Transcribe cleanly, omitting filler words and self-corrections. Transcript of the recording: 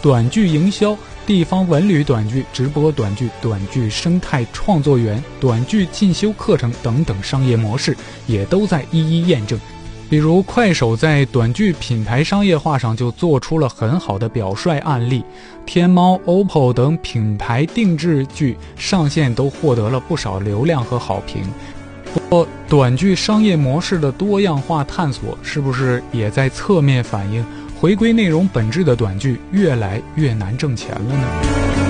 短剧营销、地方文旅短剧、直播短剧、短剧生态创作园、短剧进修课程等等商业模式也都在一一验证。比如快手在短剧品牌商业化上就做出了很好的表率案例，天猫、OPPO 等品牌定制剧上线都获得了不少流量和好评。不过短剧商业模式的多样化探索是不是也在侧面反映回归内容本质的短剧越来越难挣钱了呢？